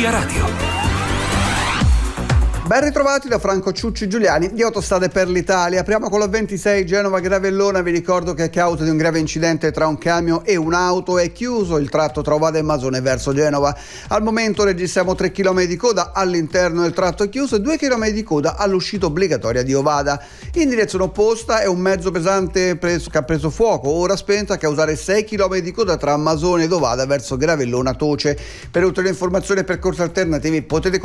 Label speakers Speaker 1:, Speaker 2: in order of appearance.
Speaker 1: Via Radio.
Speaker 2: Ben ritrovati da Franco Ciucci Giuliani di Autostrade per l'Italia. Apriamo con la 26 Genova-Gravellona. Vi ricordo che a causa di un grave incidente tra un camion e un'auto è chiuso il tratto tra Ovada e Masone verso Genova. Al momento registriamo 3 km di coda all'interno del tratto chiuso e 2 km di coda all'uscita obbligatoria di Ovada. In direzione opposta è un mezzo pesante che ha preso fuoco, ora spento, a causare 6 km di coda tra Masone ed Ovada verso Gravellona Toce. Per ulteriori informazioni e percorsi alternativi potete